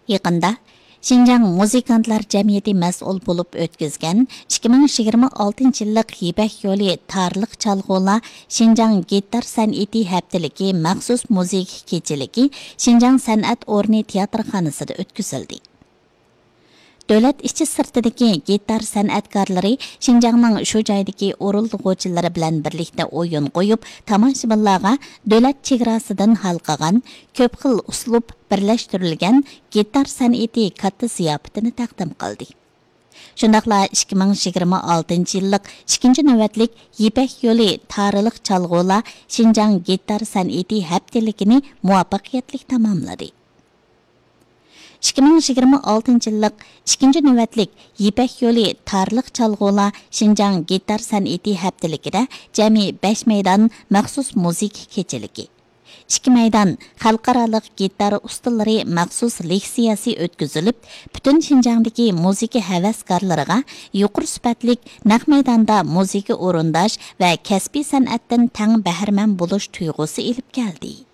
Yaqında Şinjan Muzikantlar Cemiyeti mas'ul bo'lib o'tkazgan 2026 yillik Yipek yo'li tarixlik chalg'ular Şinjan gitar san'ati haftaligi maxsus musiqa kechaligi Şinjan san'at o'rni teatrxonasida o'tkazildi. Davlat ichki sirtidagi gitar san'atkorlari Şinjanning shu joydagi o'rinlag'uvchilari bilan birlikda o'yin qo'yib, tomoshabinlarga davlat chegarasidan halqagan ko'p xil uslub birlashtirilgan gitar san'ati katta ziyofatini taqdim qildi. Shundaqla 2026 yillik 2-navbatlik Yipek yo'li tarixlik chalg'ular Şinjan gitar san'ati haftaligini muvaffaqiyatli tamomladi. 2026 yillik 2-navbatlik Yipek yo'li tarixlik chalg'ular Şinjan gitar san'ati haftaligida jami 5 maydon maxsus musiqa kechaligi, 2 maydon xalqarалық gitar ustalari maxsus leksiyasi o'tkazilib, butun Şinjandagi musiqa havaskorlariga yuqori sifatlik naq maydonda musiqa o'rindash va kasbiy san'atdan tang bahramand bo'lish tuyg'usi ilib keldi.